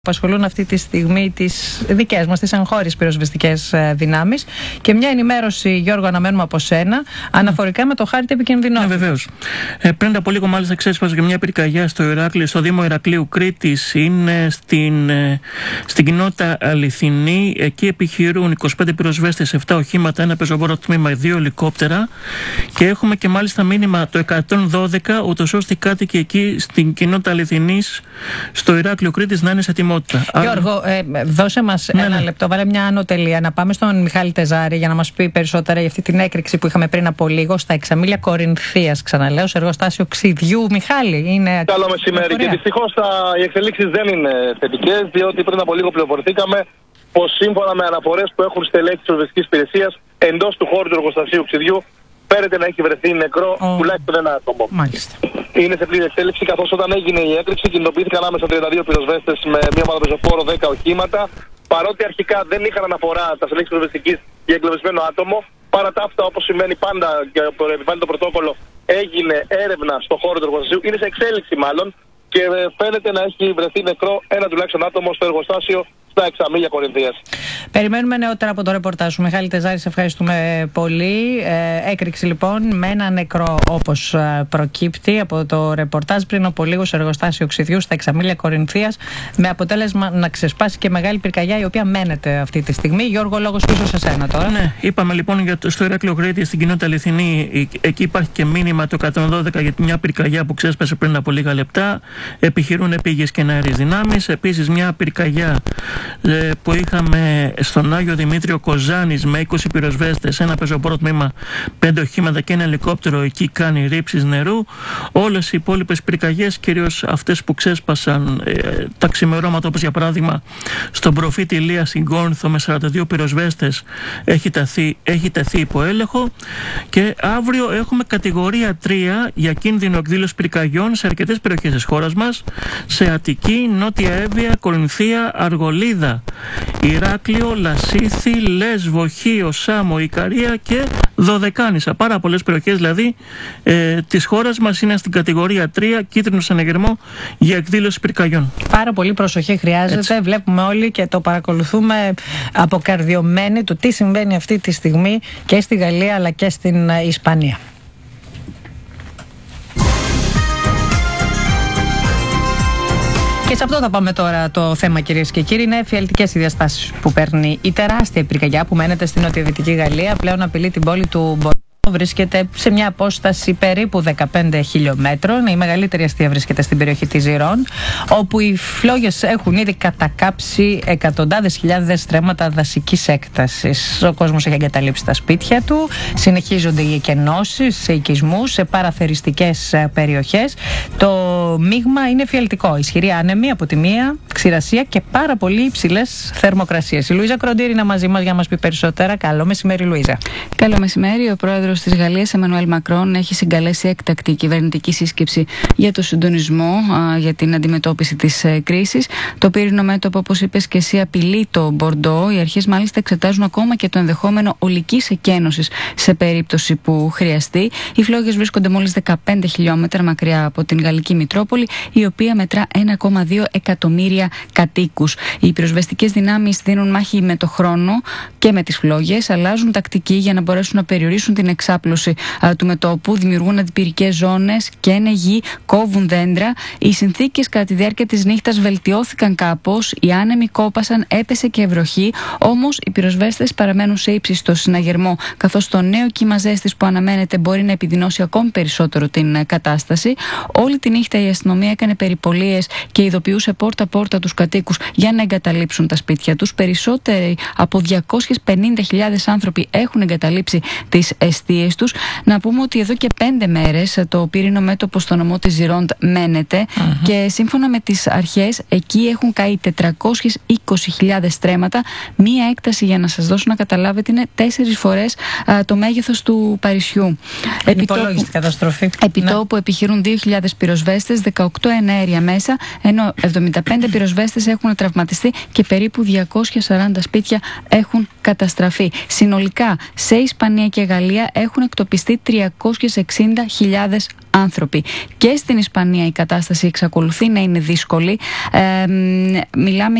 Απασχολούν αυτή τη στιγμή τις δικές μας, τις εγχώριες πυροσβεστικές δυνάμεις. Και μια ενημέρωση, Γιώργο, αναμένουμε από σένα, αναφορικά με το χάρτη επικινδυνότητας. Βεβαίως. Πριν από λίγο, μάλιστα, ξέσπασε και μια πυρκαγιά στο Ηράκλειο, στο Δήμο Ηρακλείου Κρήτης. Είναι στην κοινότητα Αληθινή. Εκεί επιχειρούν 25 πυροσβέστες, 7 οχήματα, ένα πεζοβόρο τμήμα, 2 ελικόπτερα. Και έχουμε και μάλιστα μήνυμα το 112, ούτως ώστε οι κάτοικοι εκεί στην κοινότητα Αληθινής, στο Ηράκλειο Κρήτης, να είναι σε ετοιμότητα. Γιώργο, δώσε μας ένα λεπτό, βάλε μια άνω τελεία, να πάμε στον Μιχάλη Τεζάρη για να μας πει περισσότερα για αυτή την έκρηξη που είχαμε πριν από λίγο στα Εξαμήλια Κορινθίας, ξαναλέω, σε εργοστάσιο ξυδιού. Μιχάλη, είναι. Καλό μεσημέρι. Και δυστυχώς οι εξελίξεις δεν είναι θετικές, διότι πριν από λίγο πληροφορηθήκαμε πως σύμφωνα με αναφορές που έχουν στελέχη της πυροσβεστικής υπηρεσίας, εντός του χώρου του εργοστασίου ξυδιού φέρεται να έχει βρεθεί νεκρό τουλάχιστον ένα άτομο. Μάλιστα. Είναι σε πλήρη εξέλιξη, καθώς όταν έγινε η έκρηξη κινητοποιήθηκαν άμεσα 32 πυροσβέστες με μια ομάδα πεζοφόρο, 10 οχήματα. Παρότι αρχικά δεν είχαν αναφορά τα στελέχη της πυροσβεστικής για εγκλωβισμένο άτομο, παρά τα αυτά, όπως σημαίνει πάντα και επιβάλλει το πρωτόκολλο, έγινε έρευνα στον χώρο του εργοστασίου, είναι σε εξέλιξη μάλλον, και φαίνεται να έχει βρεθεί νεκρό ένα τουλάχιστον άτομο στο εργοστάσιο στα Εξαμήλια Κορινθίας. Περιμένουμε νεότερα από το ρεπορτάζ σου. Μιχάλη Τεζάρη, σε ευχαριστούμε πολύ. Έκρηξη λοιπόν με ένα νεκρό, όπως προκύπτει από το ρεπορτάζ πριν από λίγο, σε εργοστάσιο ξυδιού στα Εξαμήλια Κορινθίας, με αποτέλεσμα να ξεσπάσει και μεγάλη πυρκαγιά, η οποία μένεται αυτή τη στιγμή. Γιώργο, λόγος πίσω σε σένα τώρα. Ναι, είπαμε λοιπόν στο Ηράκλειο Κρήτη, στην κοινότητα Αληθινή, εκεί υπάρχει και μήνυμα το 112 για μια πυρκαγιά που ξέσπασε πριν από λίγα λεπτά. Επιχειρούν επίγειες και εναέριες δυνάμεις. Επίσης, μια πυρκαγιά που είχαμε στον Άγιο Δημήτριο Κοζάνης με 20 πυροσβέστες, ένα πεζοφόρο τμήμα, 5 οχήματα και ένα ελικόπτερο, εκεί κάνει ρήψεις νερού. Όλες οι υπόλοιπες πυρκαγιές, κυρίως αυτές που ξέσπασαν τα ξημερώματα, όπως για παράδειγμα στον προφήτη Ηλία στην Κόρινθο με 42 πυροσβέστες, έχει τεθεί υπό έλεγχο. Και αύριο έχουμε κατηγορία 3 για κίνδυνο εκδήλωση πυρκαγιών σε αρκετές περιοχές της χώρας μας, σε Αττική, Νότια Εύβοια, Κορινθία, Αργολίδα, Ηράκλειο, Λασίθι, Λέσβο, Χίο, Σάμο, Ικαρία και Δωδεκάνησα. Πάρα πολλές περιοχές δηλαδή της χώρας μας είναι στην κατηγορία 3, κίτρινο συναγερμό για εκδήλωση πυρκαγιών. Πάρα πολύ προσοχή χρειάζεται. Έτσι. Βλέπουμε όλοι και το παρακολουθούμε αποκαρδιωμένοι το τι συμβαίνει αυτή τη στιγμή και στη Γαλλία αλλά και στην Ισπανία. Και σε αυτό θα πάμε τώρα το θέμα, κυρίες και κύριοι. Είναι εφιαλτικές οι διαστάσεις που παίρνει η τεράστια πυρκαγιά που μένεται στην νοτιοδυτική Γαλλία. Πλέον απειλεί την πόλη του Μπορντό. Βρίσκεται σε μια απόσταση περίπου 15 χιλιόμετρων. Η μεγαλύτερη αστεία βρίσκεται στην περιοχή της Ζιρών, όπου οι φλόγες έχουν ήδη κατακάψει εκατοντάδες χιλιάδες στρέμματα δασικής έκτασης. Ο κόσμος έχει εγκαταλείψει τα σπίτια του. Συνεχίζονται οι εκενώσεις σε οικισμούς, σε παραθεριστικές περιοχές. Το μείγμα είναι εφιαλτικό. Ισχυρή άνεμη από τη μία, ξηρασία και πάρα πολύ υψηλές θερμοκρασίες. Η Λουίζα Κροντήρη είναι μαζί μας για να μας πει περισσότερα. Καλό μεσημέρι, Λουίζα. Καλό μεσημέρι. Ο πρόεδρος της Γαλλίας, Εμμανουέλ Μακρόν, έχει συγκαλέσει έκτακτη κυβερνητική σύσκεψη για το συντονισμό για την αντιμετώπιση της κρίσης. Το πύρινο μέτωπο, όπως είπες και εσύ, απειλεί το Μπορντό. Οι αρχές μάλιστα εξετάζουν ακόμα και το ενδεχόμενο ολικής εκένωσης σε περίπτωση που χρειαστεί. Οι φλόγες βρίσκονται μόλις 15 χιλιόμετρα μακριά από την γαλλική Μητρόπολη, η οποία μετρά 1,2 εκατομμύρια κατοίκους. Οι πυροσβεστικές δυνάμεις δίνουν μάχη με το χρόνο και με τις φλόγες, αλλάζουν τακτική για να μπορέσουν να περιορίσουν την εξάπλωση του μετώπου, δημιουργούν αντιπυρικές ζώνες, καίνε γη, κόβουν δέντρα. Οι συνθήκες κατά τη διάρκεια της νύχτας βελτιώθηκαν κάπως, οι άνεμοι κόπασαν, έπεσε και βροχή, όμως οι πυροσβέστες παραμένουν σε ύψιστο συναγερμό, καθώς το νέο κύμα ζέστης που αναμένεται μπορεί να επιδεινώσει ακόμη περισσότερο την κατάσταση. Όλη τη νύχτα η αστυνομία έκανε περιπολίες και ειδοποιούσε πόρτα-πόρτα τους κατοίκους για να εγκαταλείψουν τα σπίτια τους. Περισσότεροι από 250.000 άνθρωποι έχουν εγκαταλείψει τις εστίες τους. Να πούμε ότι εδώ και 5 μέρες το πύρινο μέτωπο στο νομό της Ζιρόντ μένεται και σύμφωνα με τις αρχές εκεί έχουν καεί 420.000 στρέμματα. Μία έκταση, για να σας δώσω να καταλάβετε, είναι 4 φορές το μέγεθος του Παρισιού. Υπολόγιστη καταστροφή. Επιτόπου επιχειρούν 2.000 πυροσβέστες, άλλες 18 εναέρια μέσα, ενώ 75 πυροσβέστες έχουν τραυματιστεί και περίπου 240 σπίτια έχουν καταστραφεί. Συνολικά σε Ισπανία και Γαλλία έχουν εκτοπιστεί 360.000 άνθρωποι. Και στην Ισπανία η κατάσταση εξακολουθεί να είναι δύσκολη. Μιλάμε